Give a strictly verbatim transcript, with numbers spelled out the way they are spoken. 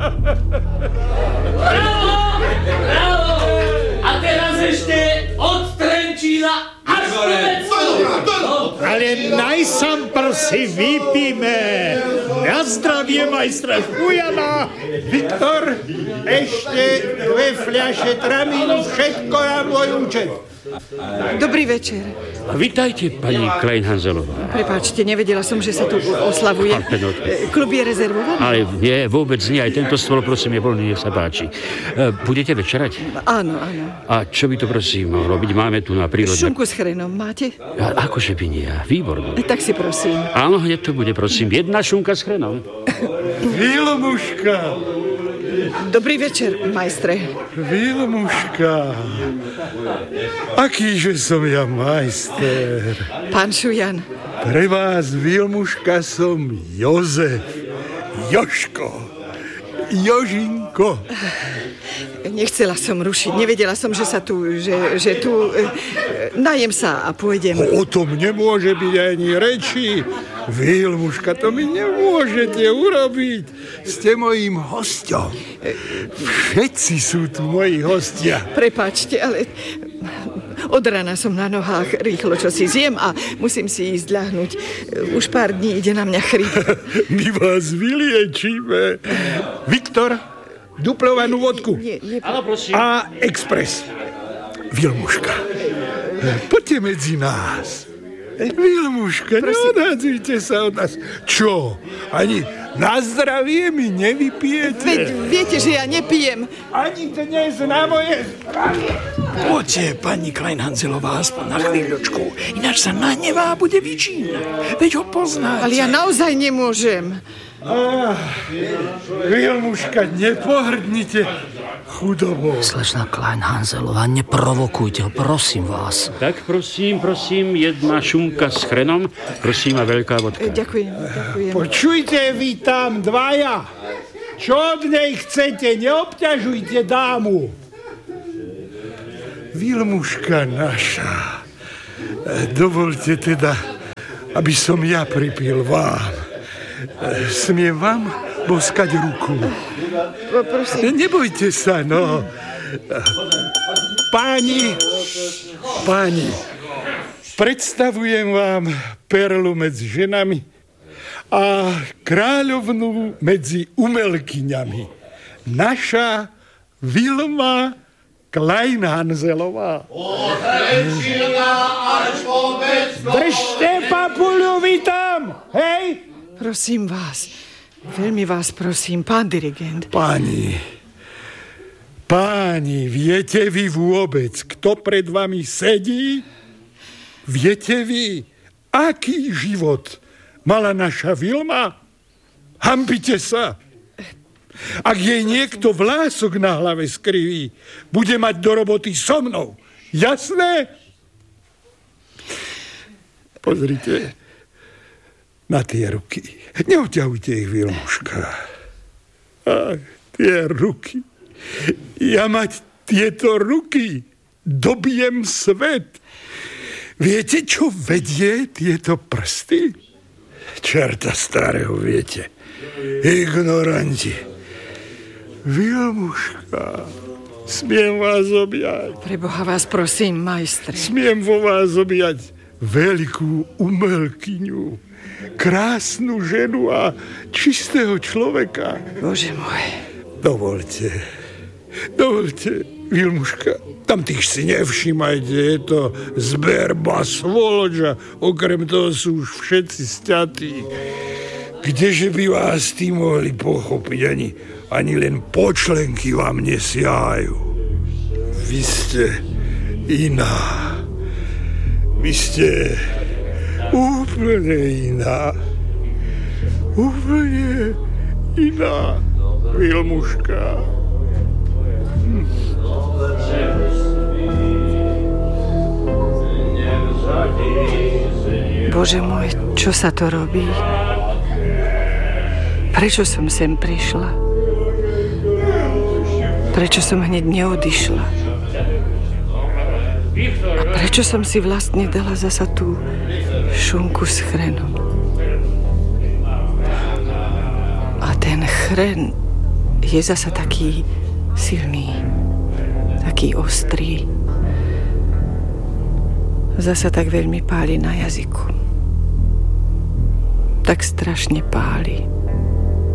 Bravo! Bravo! A teraz ešte od Trenčína až po Vecku. Ale najsam prosím vypíme. Na zdravie majstra Fujana. Viktor, ešte dve fľaše tramínu, všetko na môj účet. Dobrý večer. Vitajte, pani Kleinhanzelová. Prepáčte, nevedela som, že sa tu oslavuje. Klub je rezervovaný? Ale nie, vôbec nie. Aj tento stôl, prosím, je voľný, nech sa páči. Budete večerať? Áno, áno. A čo by to, prosím, mohlo byť? Máme tu na prírodne... Šunku s chrenom máte? A akože by nie? Výborné. Tak si prosím. Áno, hneď to bude, prosím. Jedna šunka s chrenom. Vilmuška. Dobrý večer, majstre. Vilmuška. Akýže som ja majster. Pán Šujan. Pre vás, Vilmuška, som Jozef. Jožko. Jožinko. Nechcela som rušiť. Nevedela som, že sa tu, že, že tu... Najem sa a pôjdem. O tom nemôže byť ani reči. Vilmuška, to mi nemôžete urobiť. Ste mojím hosťom. Všetci sú tu moji hostia. Prepáčte, ale od rána som na nohách, rýchlo čo si zjem a musím si ísť ľahnuť. Už pár dní ide na mňa chrípka. My vás vyliečíme. Viktor, duplovanú vodku. Nie, nie, Áno, prosím. A expres. Vilmuška, poďte medzi nás. Vilmuška, neodhádzujte sa od nás. Čo? Ani na zdravie mi nevypijete? Veď viete, že ja nepijem. Ani dnes na moje zdravie. Poďte, pani Kleinhanzelová, aspoň na chvíľočku. Ináč sa nahnevá a bude vyčínať. Veď ho poznáte. Ale ja naozaj nemôžem. Ah, Vilmuška, nepohrdnite chudobou. Slečna Kleinhanzelová, neprovokujte ho, prosím vás. Tak prosím, prosím, jedna šunka s chrenom, prosím a veľká vodka. Ďakujem, ďakujem. Počujte vy tam dvaja. Čo od nej chcete? Neobťažujte dámu. Vilmuška naša, dovolte teda, aby som ja pripil vám. Smiem vám boskať ruku? Prosím. Nebojte sa, no. Páni, páni, predstavujem vám perlu medzi ženami a kráľovnú medzi umelkyňami. Naša Vilma Kleinhanzelová. Držte papuľu vy tam, hej? Prosím vás, veľmi vás prosím, pán dirigent. Páni, páni, viete vy vôbec, kto pred vami sedí? Viete vy, aký život mala naša Vilma? Hanbite sa. Ak jej niekto vlások na hlave skriví, bude mať do roboty so mnou. Jasné? Pozrite na tie ruky. Neoťahujte ich, Vilmuška. Ach, tie ruky. Ja mať tieto ruky dobijem svet. Viete, čo vedie tieto prsty? Čerta starého, viete. Ignoranti. Vilmuška, smiem vás objať. Preboha vás prosím, majstre. Smiem vo vás objať veľkú umelkyňu. Krásnu ženu a čistého človeka. Bože môj. Dovolte, dovolte, Vilmuška, tam tých si nevšimajte, je to zberba, svoloč a okrem toho sú už všetci sťatí. Kdeže by vás tí mohli pochopiť, ani, ani len počlenky vám nesiahajú. Vy ste iná. Vy ste úplne iná. Úplne iná, Vilmuška. Hm. Bože môj, čo sa to robí? Prečo som sem prišla? Prečo som hneď neodišla? A prečo som si vlastne dala zasa tú šunku s chrenom? A ten chren je zasa taký silný, taký ostrý. Zasa tak veľmi páli na jazyku. Tak strašne páli.